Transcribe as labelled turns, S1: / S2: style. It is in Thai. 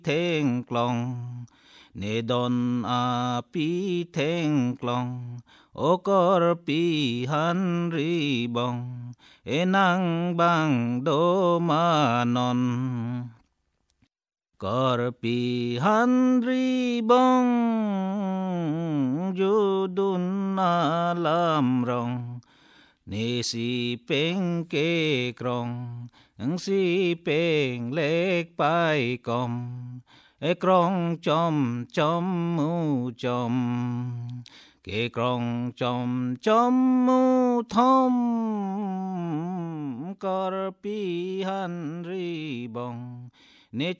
S1: เทงกลองเนดอนอาปีเทงกลองโอกอร์ปีหันรีบองเอนังบังโดมานอนกอร์ปีหันรีบองยูดุนนาลามรองเนสีเป็งเกกรองอังสีเป็งเล็กไปกอมเอกรองจอมจอมมูจอมเกกรองจอมจอมมูทอมกอร์ปีหันรีบองเน